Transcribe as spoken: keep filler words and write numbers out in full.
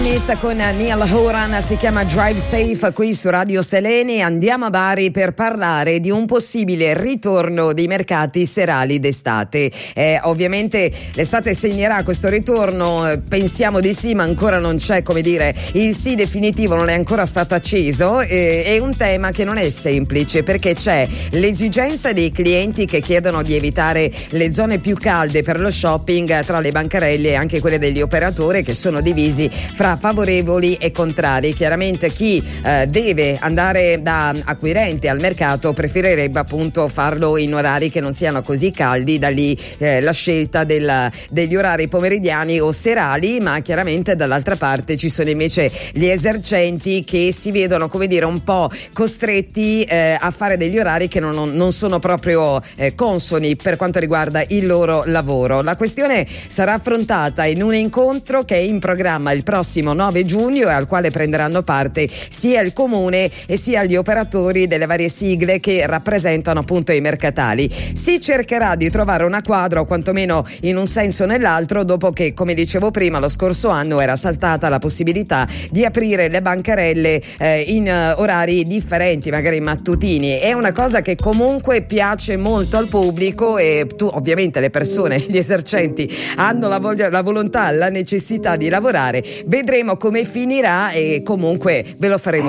Smith con Neil Horan, si chiama Drive Safe qui su Radio Seleni. Andiamo a Bari per parlare di un possibile ritorno dei mercati serali d'estate. Eh, ovviamente l'estate segnerà questo ritorno, pensiamo di sì, ma ancora non c'è, come dire, il sì definitivo non è ancora stato acceso. Eh, è un tema che non è semplice, perché c'è l'esigenza dei clienti che chiedono di evitare le zone più calde per lo shopping tra le bancarelle e anche quelle degli operatori, che sono divisi fra favorevoli e contrari. Chiaramente chi eh, deve andare da acquirente al mercato preferirebbe appunto farlo in orari che non siano così caldi, da lì eh, la scelta del, degli orari pomeridiani o serali, ma chiaramente dall'altra parte ci sono invece gli esercenti che si vedono, come dire, un po' costretti eh, a fare degli orari che non, non sono proprio eh, consoni per quanto riguarda il loro lavoro. La questione sarà affrontata in un incontro che è in programma il prossimo nove giugno e al quale prenderanno parte sia il comune e sia gli operatori delle varie sigle che rappresentano appunto i mercatali. Si cercherà di trovare una quadra, o quantomeno in un senso o nell'altro, dopo che, come dicevo prima, lo scorso anno era saltata la possibilità di aprire le bancarelle eh, in uh, orari differenti, magari mattutini. È una cosa che comunque piace molto al pubblico, e tu, ovviamente, le persone, gli esercenti hanno la voglia, la volontà, la necessità di lavorare. Vedremo come finirà e comunque ve lo faremo